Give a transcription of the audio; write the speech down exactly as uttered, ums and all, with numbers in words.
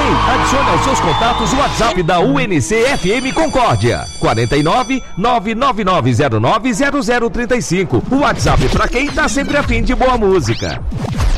adicione aos seus contatos o WhatsApp da U N C F M Concórdia. quarenta e nove, nove nove nove zero nove zero zero três cinco. O WhatsApp pra quem tá sempre a fim de boa música.